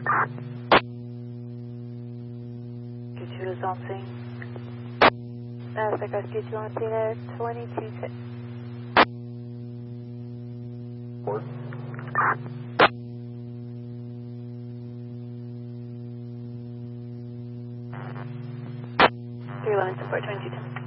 Q2 is on scene. Cycross Q2 on scene at 22.6. Port. 311 support 2210.